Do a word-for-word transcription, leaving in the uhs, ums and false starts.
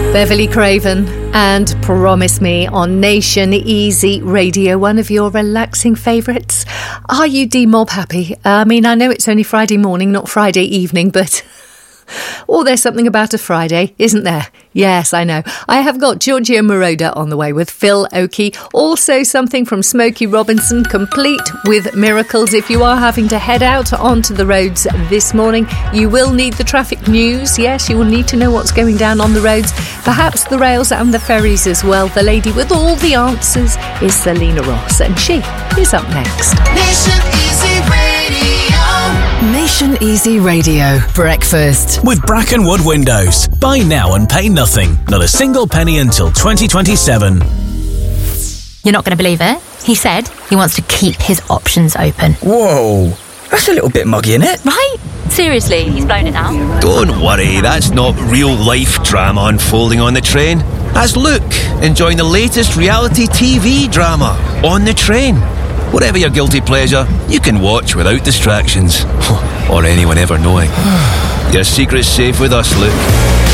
Beverly Craven and Promise Me on Nation Easy Radio, one of your relaxing favourites. Are you D-Mob happy? I mean, I know it's only Friday morning, not Friday evening, but... oh, there's something about a Friday, isn't there? Yes, I know. I have got Giorgio Moroder on the way with Phil Oakey. Also something from Smokey Robinson, complete with miracles. If you are having to head out onto the roads this morning, you will need the traffic news. Yes, you will need to know what's going down on the roads. Perhaps the rails and the ferries as well. The lady with all the answers is Selena Ross, and she is up next. Nation Easy Radio. Nation Easy Radio. Breakfast. With Brackenwood Windows. Buy now and pay nothing. Not a single penny until twenty twenty-seven. You're not going to believe it. He said he wants to keep his options open. Whoa. That's a little bit muggy, isn't it? Right? Seriously, he's blown it now. Don't worry, that's not real-life drama unfolding on the train. That's Luke, enjoying the latest reality T V drama, On the Train. Whatever your guilty pleasure, you can watch without distractions. Or anyone ever knowing. Your secret's safe with us, Luke.